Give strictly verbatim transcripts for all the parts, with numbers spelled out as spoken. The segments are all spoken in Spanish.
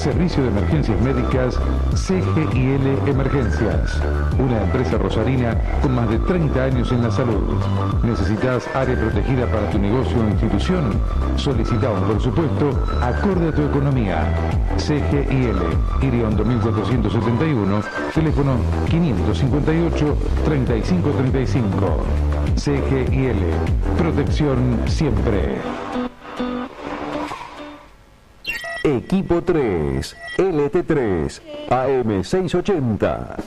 Servicio de Emergencias Médicas C G I L Emergencias. Una empresa rosarina con más de treinta años en la salud. ¿Necesitas área protegida para tu negocio o institución? Solicita un presupuesto acorde a tu economía. C G I L, Iriondo mil cuatrocientos setenta y uno, teléfono quinientos cincuenta y ocho, treinta y cinco treinta y cinco. C G I L, protección siempre. Equipo tres, L T tres, A M seiscientos ochenta.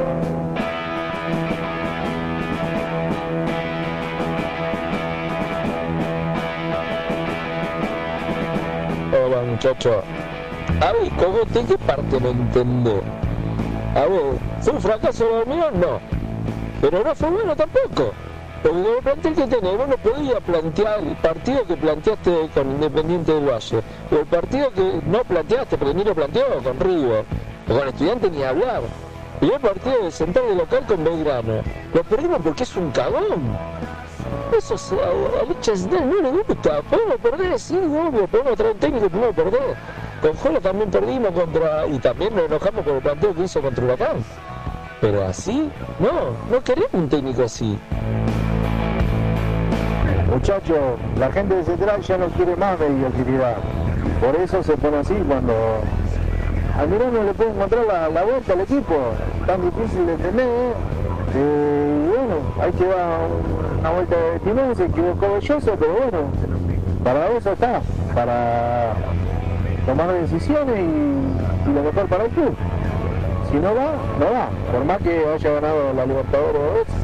Hola muchacho. A ver, Cogote, ¿qué parte no entiendo? A ver, ¿fue un fracaso de hormigón? No. Pero no fue bueno tampoco. Porque con el plantel que tenés, vos no podías plantear el partido que planteaste con Independiente del Valle, o el partido que no planteaste, porque ni lo planteó con River, o con Estudiantes ni hablar. Y el partido de Central de local con Belgrano. Lo perdimos porque es un cagón. Eso a, a Licha Central no le gusta. Podemos perder, sí, obvio, podemos traer un técnico y podemos perder. Con Jolo también perdimos contra, y también nos enojamos por el planteo que hizo contra Huracán. Pero así, no, no queremos un técnico así. Muchachos, la gente de Central ya no quiere más mediocridad. Por eso se pone así cuando Almirón no le puede encontrar la, la vuelta al equipo. Tan difícil de entender, ¿eh? Eh, y bueno, ahí que va una vuelta de timón, se equivocó Belloso, pero bueno, para eso está, para tomar decisiones y, y lo mejor para el club. Si no va, no va. Por más que haya ganado la Libertadores,